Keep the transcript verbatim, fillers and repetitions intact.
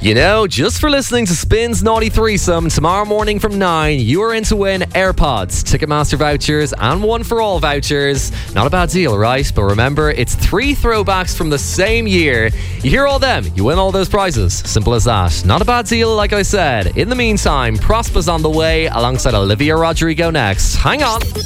You know, just for listening to Spin's Naughty Threesome tomorrow morning from nine, you are in to win AirPods, Ticketmaster vouchers, and One for All vouchers. Not a bad deal, right? But remember, it's three throwbacks from the same year. You hear all them, you win all those prizes. Simple as that. Not a bad deal, like I said. In the meantime, Prosper's on the way alongside Olivia Rodrigo next. Hang on.